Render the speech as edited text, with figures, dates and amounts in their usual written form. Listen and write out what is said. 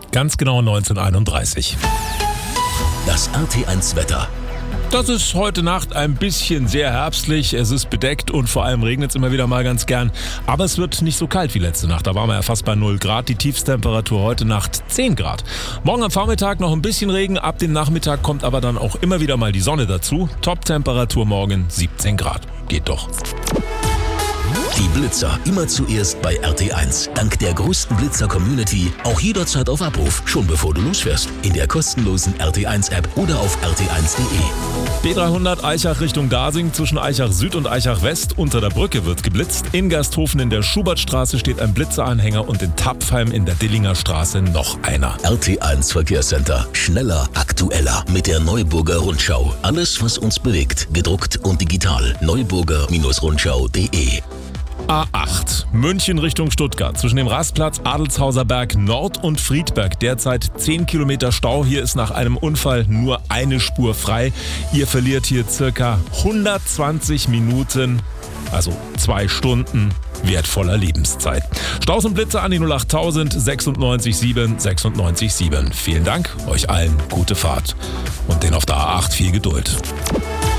Ganz genau 19:31. Das RT1 Wetter. Das ist heute Nacht ein bisschen sehr herbstlich, es ist bedeckt und vor allem regnet es immer wieder mal ganz gern. Aber es wird nicht so kalt wie letzte Nacht, da waren wir ja fast bei 0 Grad. Die Tiefsttemperatur heute Nacht 10 Grad. Morgen am Vormittag noch ein bisschen Regen, ab dem Nachmittag kommt aber dann auch immer wieder mal die Sonne dazu. Top-Temperatur morgen 17 Grad. Geht doch. Die Blitzer immer zuerst bei RT1. Dank der größten Blitzer-Community auch jederzeit auf Abruf, schon bevor du losfährst. In der kostenlosen RT1-App oder auf rt1.de. B300 Aichach Richtung Dasing, zwischen Aichach Süd und Aichach West unter der Brücke wird geblitzt. In Gersthofen in der Schubertstraße steht ein Blitzeranhänger und in Tapfheim in der Dillinger Straße noch einer. RT1 Verkehrscenter. Schneller, aktueller mit der Neuburger Rundschau. Alles, was uns bewegt, gedruckt und digital. neuburger-rundschau.de. A8, München Richtung Stuttgart, zwischen dem Rastplatz Adelshauser Berg Nord und Friedberg. Derzeit 10 Kilometer Stau. Hier ist nach einem Unfall nur eine Spur frei. Ihr verliert hier circa 120 Minuten, also 2 Stunden wertvoller Lebenszeit. Staus und Blitze an die 08000 96 7 96 7. Vielen Dank, euch allen gute Fahrt und den auf der A8 viel Geduld.